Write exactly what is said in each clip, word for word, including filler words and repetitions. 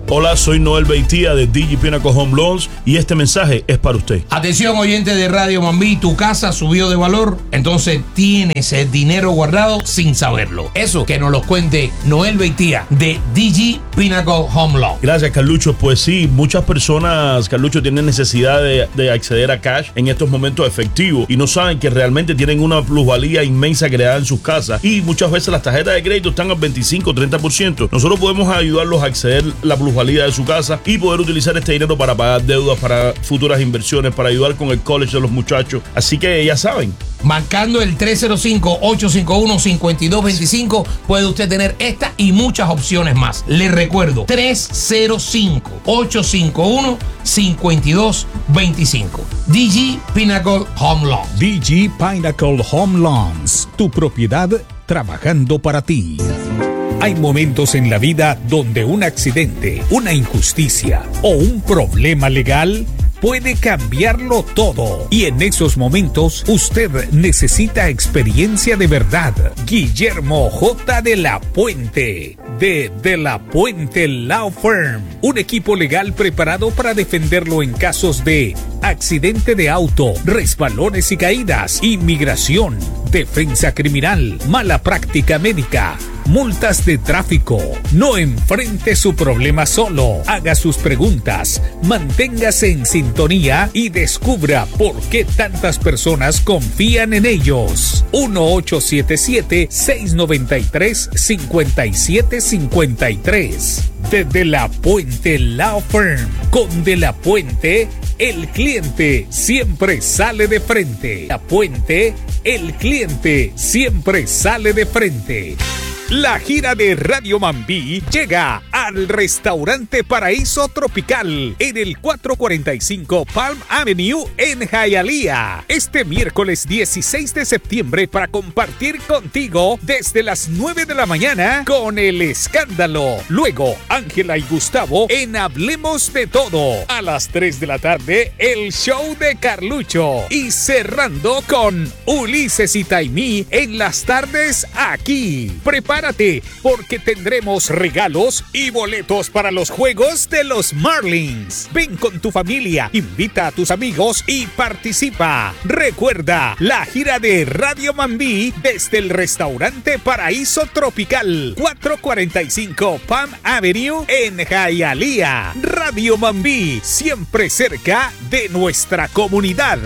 Hola, soy Noel Beitía de D G Pinnacle Home Loans y este mensaje es para usted. Atención, oyente de Radio Mambí, tu casa subió de valor, entonces tienes el dinero guardado sin saberlo. Eso que nos lo cuente Noel Beitía de D G Pinnacle Home Loans. Gracias, Carlucho. Pues sí, muchas personas, Carlucho, tienen necesidad de, de acceder a cash en estos momentos efectivos y no saben que realmente tienen una plusvalía inmensa creada en sus casas y muchas veces las tarjetas de crédito están al veinticinco, treinta por ciento. Nosotros podemos ayudarlos a acceder a la plusvalía de su casa y poder utilizar este dinero para pagar deudas, para futuras inversiones, para ayudar con el college de los muchachos. Así que ya saben. Marcando el tres cero cinco, ocho cinco uno, cinco dos dos cinco puede usted tener esta y muchas opciones más. Le recuerdo, tres cero cinco, ocho cinco uno, cinco dos dos cinco. D G Pinnacle Home Loans. D G Pinnacle Home Loans, tu propiedad trabajando para ti. Hay momentos en la vida donde un accidente, una injusticia o un problema legal puede cambiarlo todo. Y en esos momentos usted necesita experiencia de verdad. Guillermo J. de la Puente, de De la Puente Law Firm. Un equipo legal preparado para defenderlo en casos de accidente de auto, resbalones y caídas, inmigración, defensa criminal, mala práctica médica, multas de tráfico. No enfrente su problema solo. Haga sus preguntas, manténgase en sintonía y descubra por qué tantas personas confían en ellos. uno ocho siete siete, seis nueve tres, cinco siete cinco tres. De De la Puente Law Firm. Con De la Puente, el cliente siempre sale de frente. La Puente, el cliente siempre sale de frente. La gira de Radio Mambí llega al restaurante Paraíso Tropical en el cuatrocientos cuarenta y cinco Palm Avenue en Hialeah. Este miércoles dieciséis de septiembre para compartir contigo desde las nueve de la mañana con El Escándalo. Luego, Ángela y Gustavo en Hablemos de Todo. A las tres de la tarde, el show de Carlucho. Y cerrando con Ulises y Taimí en las tardes aquí. Prepara Prepárate, porque tendremos regalos y boletos para los juegos de los Marlins. Ven con tu familia, invita a tus amigos y participa. Recuerda, la gira de Radio Mambí desde el restaurante Paraíso Tropical, cuatrocientos cuarenta y cinco Palm Avenue en Hialeah. Radio Mambí, siempre cerca de nuestra comunidad.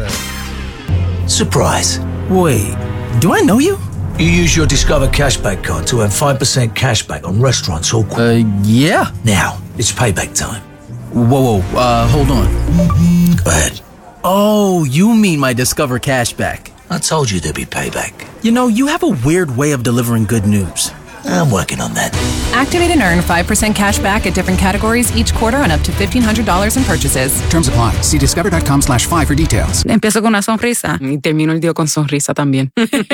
Surprise. Wait, do I know you? You use your Discover Cashback card to earn five percent cashback on restaurants all qu- Uh, yeah. Now, it's payback time. Whoa, whoa, uh, hold on. Go ahead. Oh, you mean my Discover Cashback. I told you there'd be payback. You know, you have a weird way of delivering good news. I'm working on that. Activate and earn five percent cash back at different categories each quarter on up to fifteen hundred dollars in purchases. Terms apply. See discover.com slash five for details. Empiezo con una sonrisa y termino el día con sonrisa también.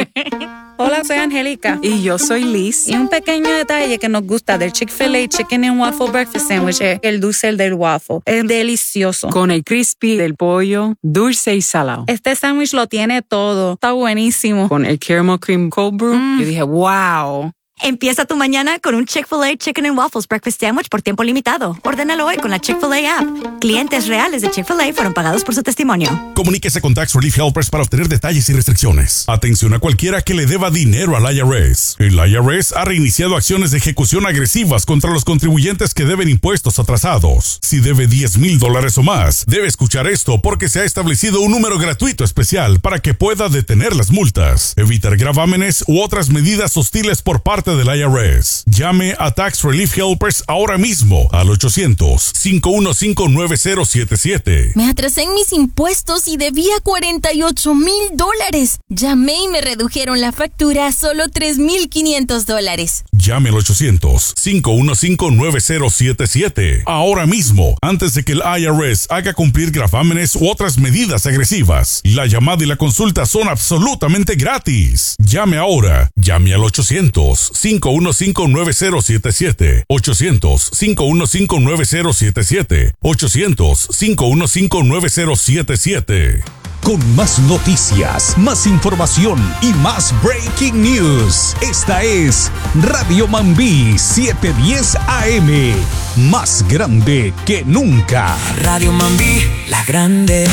Hola, soy Angélica. Y yo soy Liz. Y un pequeño detalle que nos gusta del Chick-fil-A Chicken and Waffle Breakfast Sandwich es el dulce del waffle. Es delicioso. Con el crispy del pollo, dulce y salado. Este sándwich lo tiene todo. Está buenísimo. Con el caramel cream cold brew, Mm. yo dije, wow. Empieza tu mañana con un Chick-fil-A Chicken and Waffles Breakfast Sandwich por tiempo limitado. Ordénalo hoy con la Chick-fil-A app. Clientes reales de Chick-fil-A fueron pagados por su testimonio. Comuníquese con Tax Relief Helpers para obtener detalles y restricciones. Atención a cualquiera que le deba dinero al I R S. El I R S ha reiniciado acciones de ejecución agresivas contra los contribuyentes que deben impuestos atrasados. Si debe diez mil dólares o más, debe escuchar esto porque se ha establecido un número gratuito especial para que pueda detener las multas, evitar gravámenes u otras medidas hostiles por parte del I R S. Llame a Tax Relief Helpers ahora mismo al ochocientos, cinco uno cinco, nueve cero siete siete. Me atrasé en mis impuestos y debía cuarenta y ocho mil dólares. Llamé y me redujeron la factura a solo tres mil quinientos dólares. Llame al ochocientos, cinco uno cinco, nueve cero siete siete. Ahora mismo, antes de que el I R S haga cumplir gravámenes u otras medidas agresivas. La llamada y la consulta son absolutamente gratis. Llame ahora. Llame al ochocientos, cinco uno cinco, nueve cero siete siete. ochocientos, cinco uno cinco, nueve cero siete siete. ochocientos, cinco uno cinco, nueve cero siete siete. Con más noticias, más información y más breaking news. Esta es Radio Mambí setecientos diez A M. más grande que nunca. Radio Mambí, la grande.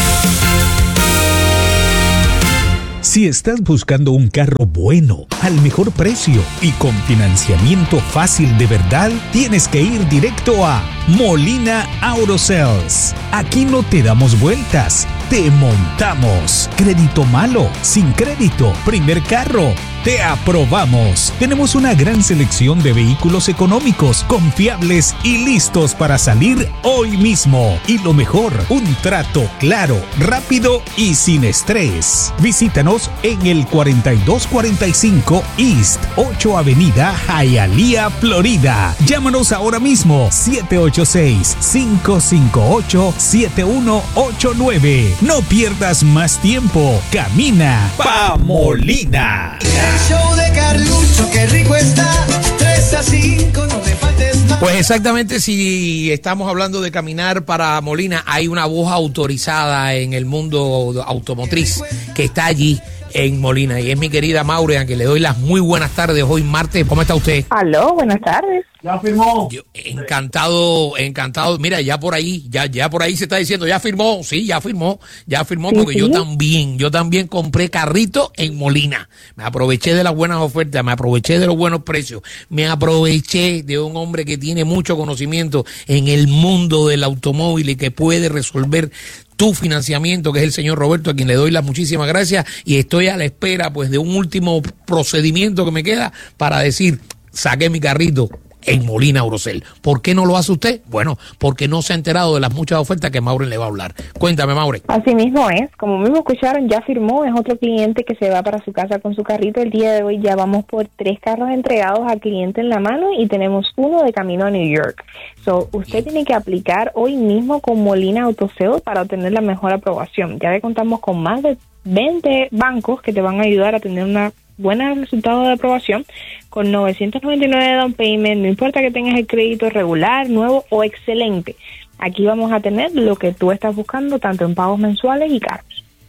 Si estás buscando un carro bueno, al mejor precio y con financiamiento fácil de verdad, tienes que ir directo a Molina Auto Sales. Aquí no te damos vueltas, te montamos. Crédito malo, sin crédito, primer carro, te aprobamos. Tenemos una gran selección de vehículos económicos, confiables y listos para salir hoy mismo. Y lo mejor, un trato claro, rápido y sin estrés. Visítanos en el cuarenta y dos cuarenta y cinco East ocho Avenida, Hialeah, Florida. Llámanos ahora mismo, siete ocho seis, cinco cinco ocho, siete uno ocho nueve. No pierdas más tiempo. Camina pa' Molina. El show de Carlucho, qué rico está. tres a cinco, no me faltes más. Pues exactamente, si estamos hablando de caminar para Molina, hay una voz autorizada en el mundo automotriz que está allí en Molina, y es mi querida Maure, a quien le doy las muy buenas tardes hoy martes. ¿Cómo está usted? Aló, buenas tardes. Ya firmó. Yo, encantado, encantado. Mira, ya por ahí, ya, ya por ahí se está diciendo, ya firmó, sí, ya firmó, ya firmó, sí, porque sí. yo también, yo también compré carrito en Molina. Me aproveché de las buenas ofertas, me aproveché de los buenos precios, me aproveché de un hombre que tiene mucho conocimiento en el mundo del automóvil y que puede resolver tu financiamiento, que es el señor Roberto, a quien le doy las muchísimas gracias, y estoy a la espera pues de un último procedimiento que me queda para decir, saqué mi carrito en Molina Aurosel. ¿Por qué no lo hace usted? Bueno, porque no se ha enterado de las muchas ofertas que Maure le va a hablar. Cuéntame, Maure. Así mismo es, como mismo escucharon, ya firmó, es otro cliente que se va para su casa con su carrito. El día de hoy ya vamos por tres carros entregados al cliente en la mano y tenemos uno de camino a New York. So, usted tiene que aplicar hoy mismo con Molina Autoseo para obtener la mejor aprobación. Ya que contamos con más de veinte bancos que te van a ayudar a tener una buena resultado de aprobación con novecientos noventa y nueve de down payment, no importa que tengas el crédito regular, nuevo o excelente. Aquí vamos a tener lo que tú estás buscando tanto en pagos mensuales y cargos.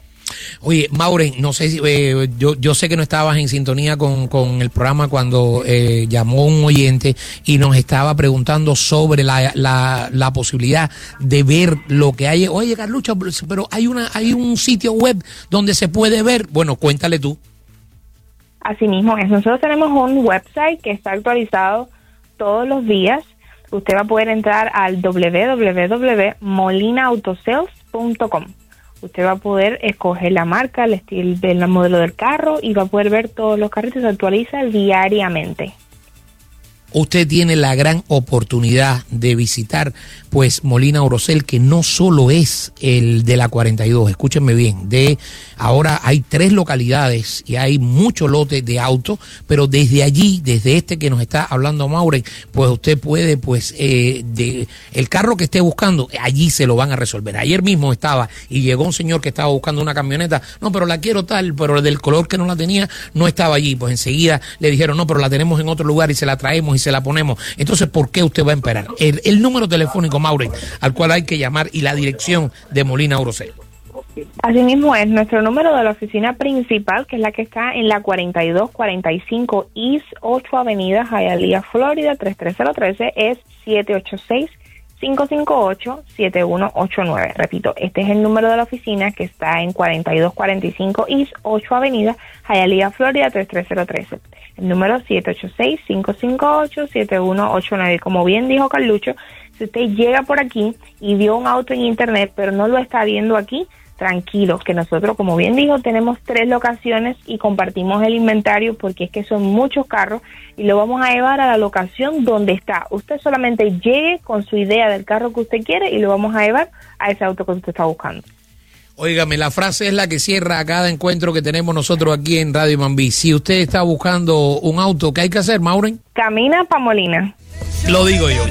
Oye, Maure, no sé si eh, yo, yo sé que no estabas en sintonía con, con el programa cuando eh, llamó un oyente y nos estaba preguntando sobre la, la, la posibilidad de ver lo que hay. Oye, Carlucho, pero hay una hay un sitio web donde se puede ver. Bueno, cuéntale tú. Así mismo es. Nosotros tenemos un website que está actualizado todos los días. Usted va a poder entrar al doble u doble u doble u punto molina autosales punto com. Usted va a poder escoger la marca, el estilo, el modelo del carro y va a poder ver todos los carros que se actualizan diariamente. Usted tiene la gran oportunidad de visitar pues Molina Aurosel, que no solo es el de la cuarenta y dos, escúchenme bien, de ahora hay tres localidades y hay muchos lotes de autos, pero desde allí, desde este que nos está hablando Maure, pues usted puede, pues, eh, de el carro que esté buscando, allí se lo van a resolver. Ayer mismo estaba y llegó un señor que estaba buscando una camioneta, no, pero la quiero tal, pero del color que no la tenía, no estaba allí, pues enseguida le dijeron, no, pero la tenemos en otro lugar y se la traemos y se la ponemos. Entonces, ¿por qué usted va a esperar? El, el número telefónico, Maure, al cual hay que llamar, y la dirección de Molina Aurosel. Así mismo es nuestro número de la oficina principal, que es la que está en la cuarenta y dos cuarenta y cinco East ocho Avenida, Hialeah, Florida, tres tres cero uno tres, es siete ocho seis, cinco cinco ocho, siete uno ocho nueve. Repito, este es el número de la oficina que está en cuarenta y dos cuarenta y cinco East ocho Avenida, Hialeah, Florida, tres tres cero uno tres. El número siete ocho seis, cinco cinco ocho, siete uno ocho nueve. Como bien dijo Carlucho, si usted llega por aquí y vio un auto en internet, pero no lo está viendo aquí, tranquilo, que nosotros, como bien dijo, tenemos tres locaciones y compartimos el inventario porque es que son muchos carros y lo vamos a llevar a la locación donde está. Usted solamente llegue con su idea del carro que usted quiere y lo vamos a llevar a ese auto que usted está buscando. Óigame, la frase es la que cierra a cada encuentro que tenemos nosotros aquí en Radio Mambí. Si usted está buscando un auto, ¿qué hay que hacer, Maureen? Camina pa' Molina. Lo digo yo.